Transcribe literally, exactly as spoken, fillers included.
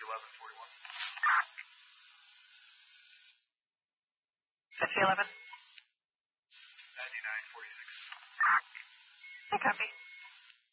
eleven forty-one. fifty eleven. ninety-nine forty-six. I copy.